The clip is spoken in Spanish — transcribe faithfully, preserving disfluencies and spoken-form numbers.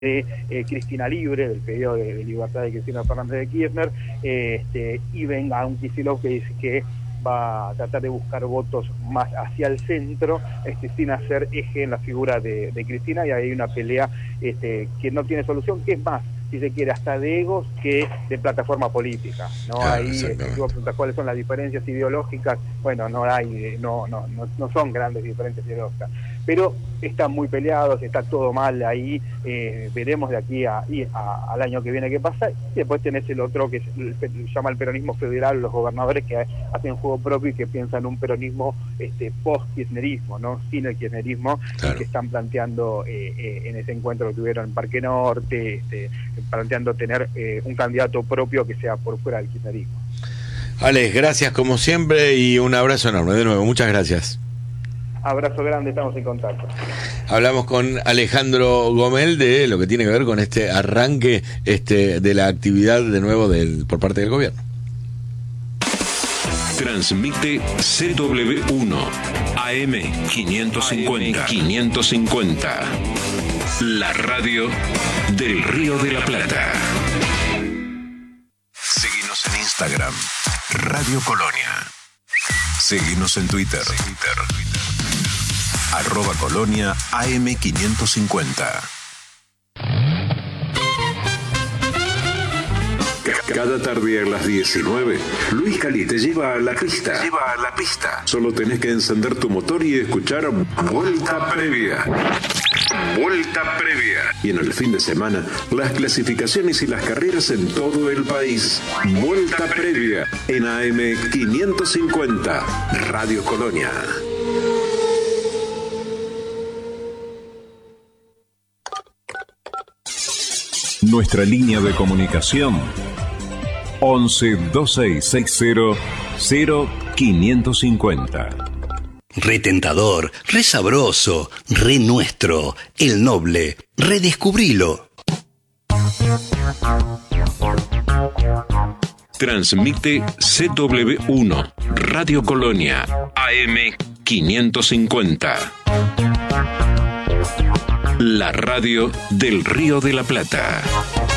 de eh, Cristina Libre, del pedido de, de libertad de Cristina Fernández de Kirchner, eh, este, y venga un Kicillof que dice que va a tratar de buscar votos más hacia el centro, este, sin hacer eje en la figura de, de Cristina, y hay una pelea este, que no tiene solución, que es más, si se quiere, hasta de egos que de plataforma política, ¿no? Claro, Ahí, este, si vos preguntas cuáles son las diferencias ideológicas, bueno, no hay, no, no, no, no son grandes diferencias ideológicas, pero están muy peleados, está todo mal ahí, eh, veremos de aquí a, a, al año que viene qué pasa, y después tenés el otro que se llama el peronismo federal, los gobernadores que hacen juego propio y que piensan un peronismo este, post-kirchnerismo, ¿no? Sin el kirchnerismo, claro, que están planteando eh, eh, en ese encuentro que tuvieron en Parque Norte, este, planteando tener eh, un candidato propio que sea por fuera del kirchnerismo. Alex, gracias como siempre y un abrazo enorme de nuevo, muchas gracias. Abrazo grande, estamos en contacto. Hablamos con Alejandro Gomel de lo que tiene que ver con este arranque este, de la actividad de nuevo del, por parte del gobierno. Transmite C W uno A M quinientos cincuenta. quinientos cincuenta. La radio del Río de la Plata. Seguinos en Instagram, Radio Colonia. Seguinos en Twitter, Twitter. Arroba Colonia A M quinientos cincuenta. Cada tarde a las diecinueve, Luis Cali te lleva a la pista. Lleva a la pista. Solo tenés que encender tu motor y escuchar Vuelta Previa. Vuelta Previa. Y en el fin de semana, las clasificaciones y las carreras en todo el país. Vuelta Previa en A M quinientos cincuenta, Radio Colonia. Nuestra línea de comunicación once veintiséis sesenta cero quinientos cincuenta. Retentador, re sabroso, re nuestro, el noble, redescubrilo. Transmite C W uno, Radio Colonia, A M quinientos cincuenta. La radio del Río de la Plata.